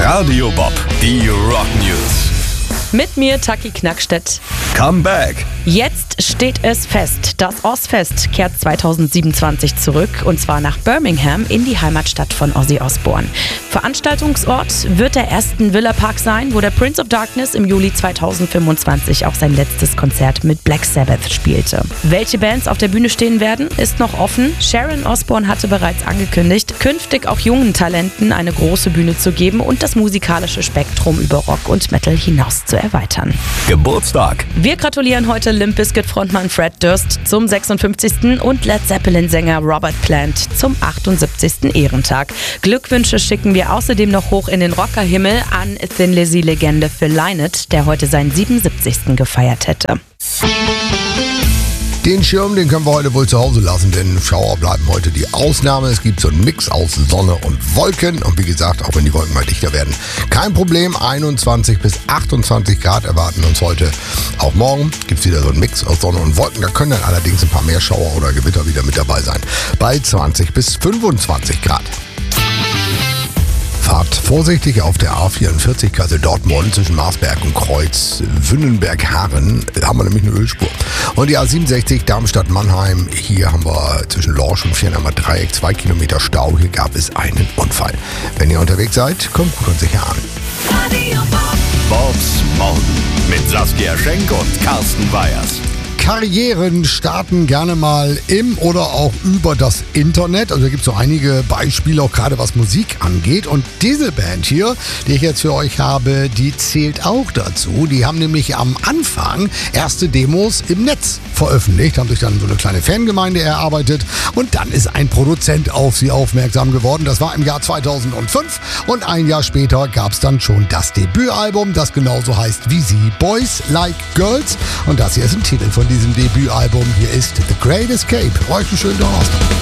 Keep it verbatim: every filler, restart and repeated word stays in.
Radio Bob, die Rock News. Mit mir Taki Knackstedt. Come back. Jetzt steht es fest, das Ozzfest kehrt zweitausendsiebenundzwanzig zurück und zwar nach Birmingham in die Heimatstadt von Ozzy Osbourne. Veranstaltungsort wird der Aston Villa Park sein, wo der Prince of Darkness im Juli zweitausendfünfundzwanzig auch sein letztes Konzert mit Black Sabbath spielte. Welche Bands auf der Bühne stehen werden, ist noch offen. Sharon Osbourne hatte bereits angekündigt, künftig auch jungen Talenten eine große Bühne zu geben und das musikalische Spektrum über Rock und Metal hinaus zu erweitern. Geburtstag. Wir gratulieren heute Limp Bizkit-Frontmann Fred Durst zum sechsundfünfzigsten und Led Zeppelin-Sänger Robert Plant zum achtundsiebzigsten Ehrentag. Glückwünsche schicken wir außerdem noch hoch in den Rockerhimmel an Thin Lizzy-Legende Phil Lynott, der heute seinen siebenundsiebzigsten gefeiert hätte. Den Schirm, den können wir heute wohl zu Hause lassen, denn Schauer bleiben heute die Ausnahme. Es gibt so einen Mix aus Sonne und Wolken und wie gesagt, auch wenn die Wolken mal dichter werden, kein Problem, einundzwanzig bis achtundzwanzig Grad erwarten uns heute. Auch morgen gibt es wieder so einen Mix aus Sonne und Wolken, da können dann allerdings ein paar mehr Schauer oder Gewitter wieder mit dabei sein. Bei zwanzig bis fünfundzwanzig Grad. Fahrt vorsichtig auf der A vierundvierzig Kassel-Dortmund zwischen Marsberg und Kreuz Wünnenberg-Haaren. Haben wir nämlich eine Ölspur. Und die A siebenundsechzig Darmstadt-Mannheim. Hier haben wir zwischen Lorsch und Viernheimer Dreieck zwei Kilometer Stau. Hier gab es einen Unfall. Wenn ihr unterwegs seid, kommt gut und sicher an. Bobs Morgen mit Saskia Schenk und Carsten Weyers. Karrieren starten gerne mal im oder auch über das Internet. Also da gibt es so einige Beispiele, auch gerade was Musik angeht. Und diese Band hier, die ich jetzt für euch habe, die zählt auch dazu. Die haben nämlich am Anfang erste Demos im Netz veröffentlicht, haben sich dann so eine kleine Fangemeinde erarbeitet und dann ist ein Produzent auf sie aufmerksam geworden. Das war im Jahr zweitausendfünf und ein Jahr später gab es dann schon das Debütalbum, das genauso heißt wie sie, Boys Like Girls. Und das hier ist ein Titel von diesem Debütalbum. Hier ist The Great Escape. Euch einen schönen Donnerstag.